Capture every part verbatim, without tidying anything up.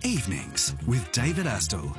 Evenings with David Astle.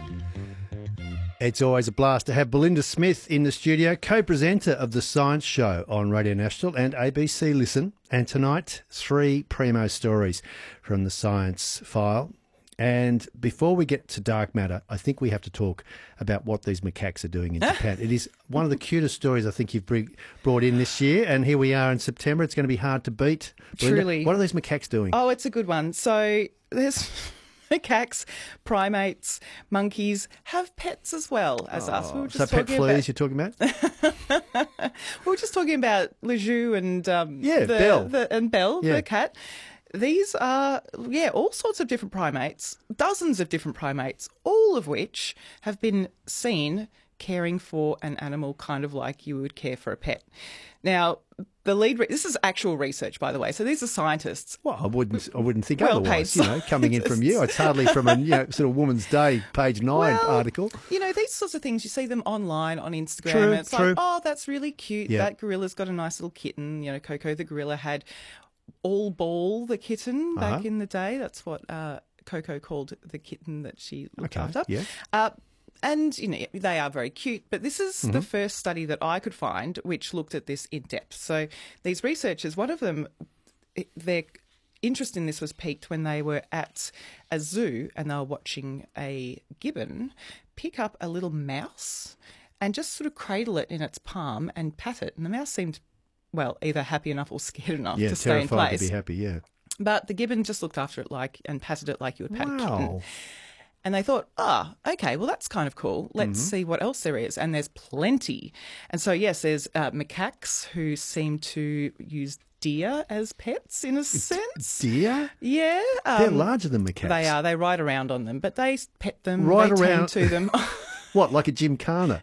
It's always a blast to have Belinda Smith in the studio, co-presenter of The Science Show on Radio National and A B C Listen. And tonight, three primo stories from the Science File. And before we get to dark matter, I think we have to talk about what these macaques are doing in Japan. It is one of the cutest stories I think you've brought in this year, and here we are in September. It's going to be hard to beat. Belinda, Truly. what are these macaques doing? Oh, it's a good one. So there's macaques, primates, monkeys have pets as well as us. We were so just pet talking fleas about, you're talking about? we were just talking about Lejeune and um, Yeah, the, Belle. the, and Belle, Yeah. the cat. These are, yeah, all sorts of different primates, dozens of different primates, all of which have been seen caring for an animal kind of like you would care for a pet. Now, the lead, re- this is actual research, by the way, so these are scientists. Well, I wouldn't. I wouldn't think Well-paid otherwise. You know, coming in from you, it's hardly from a you know, sort of Woman's Day page nine Well, article. You know, these sorts of things, you see them online on Instagram. True, and it's true. like, oh, that's really cute. Yeah. That gorilla's got a nice little kitten. You know, Coco the gorilla had All Ball the kitten back Uh-huh. in the day. That's what uh, Coco called the kitten that she looked Okay, after. yeah. Uh, and, you know, they are very cute. But this is Mm-hmm. the first study that I could find which looked at this in depth. So these researchers, one of them, it- their interest in this was piqued when they were at a zoo and they were watching a gibbon pick up a little mouse and just sort of cradle it in its palm and pat it. And the mouse seemed, well, either happy enough or scared enough Yeah, to stay in terrified place. to be happy. Yeah. But the gibbon just looked after it like and patted it like you would pat a kitten. Wow. And they thought, ah, okay, well, that's kind of cool. Let's Mm-hmm. see what else there is. And there's plenty. And so, yes, there's uh, macaques who seem to use deer as pets in a sense. Deer? Yeah. They're um, larger than macaques. They are. They ride around on them, but they pet them. Ride they around- tend to them. What, like a gymkhana?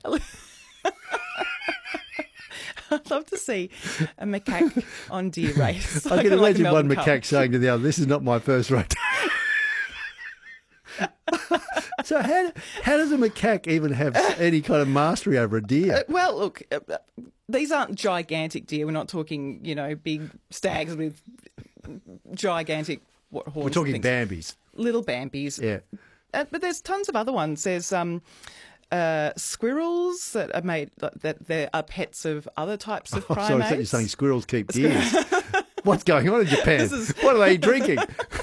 I'd love to see a macaque on deer race. I Like can a- like a imagine one Melbourne Cup. macaque saying to the other, "This is not my first rotation." So how how does a macaque even have any kind of mastery over a deer? Well, look, uh, uh, these aren't gigantic deer. We're not talking, you know, big stags with gigantic what horns. We're talking and things. Bambis. Little Bambis. Yeah. Uh, but there's tons of other ones. There's um, uh, squirrels that are made that there are pets of other types of Oh, primates. sorry, I thought you were saying squirrels keep deers. What's going on in Japan? This is- What are they drinking?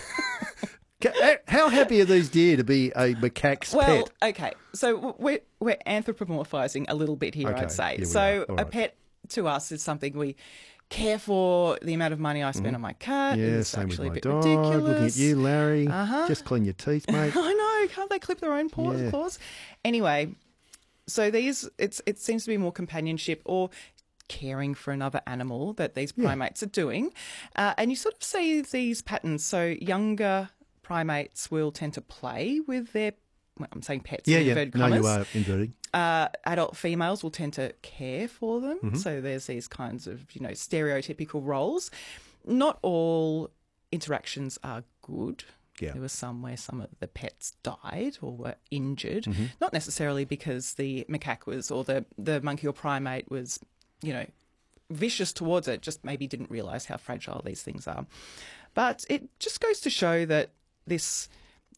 Ca- How happy are these deer to be a macaque's Well, pet? okay, so we're we're anthropomorphizing a little bit here, Okay, I'd say. here we So are. All a right. pet to us is something we care for. The amount of money I spend on my cat Mm-hmm. Yeah, is same with actually my a bit dog. ridiculous. Looking at you, Larry. Uh-huh. Just clean your teeth, mate. I know, can't they clip their own paws? Yeah. claws? Anyway, so these it's it seems to be more companionship or caring for another animal that these primates are doing, uh, and you sort of see these patterns. So younger primates will tend to play with their. Well, I'm saying pets. Yeah, in yeah. inverted No, commas. you are inverting. Uh, adult females will tend to care for them. Mm-hmm. So there's these kinds of, you know, stereotypical roles. Not all interactions are good. Yeah. There were some where some of the pets died or were injured, Mm-hmm. not necessarily because the macaque was or the, the monkey or primate was, you know, vicious towards it, just maybe didn't realise how fragile these things are. But it just goes to show that this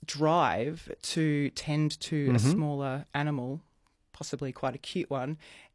drive to tend to Mm-hmm. a smaller animal, possibly quite a cute one,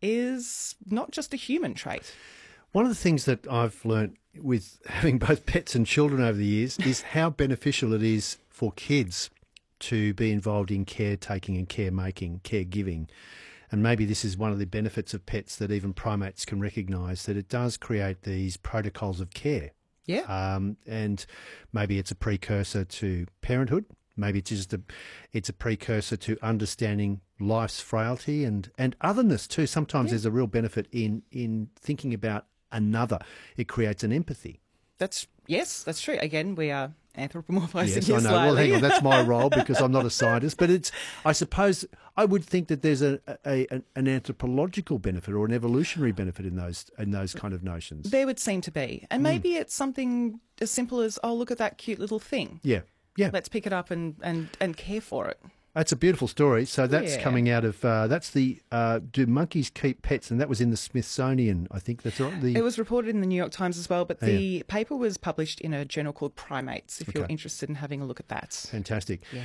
is not just a human trait. One of the things that I've learnt with having both pets and children over the years is how beneficial it is for kids to be involved in caretaking and caremaking, caregiving. And maybe this is one of the benefits of pets that even primates can recognise, that it does create these protocols of care. Yeah. Um, and maybe it's a precursor to parenthood. Maybe it's just a, it's a precursor to understanding life's frailty and, and otherness too. Sometimes there's a real benefit in, in thinking about another. It creates an empathy. That's yes, that's true. Again, we are anthropomorphizing Yes, here I know. slightly. Well, hang on, that's my role because I'm not a scientist. But it's, I suppose, I would think that there's a, a an anthropological benefit or an evolutionary benefit in those in those kind of notions. There would seem to be. And maybe it's something as simple as, oh, look at that cute little thing. Yeah, yeah. Let's pick it up and, and, and care for it. That's a beautiful story. So that's Yeah. coming out of, uh, that's the, uh, Do Monkeys Keep Pets? And that was in the Smithsonian, I think that's right. The, It was reported in the New York Times as well, but Oh, the yeah. paper was published in a journal called Primates, if you're Okay. interested in having a look at that. Fantastic. Yeah.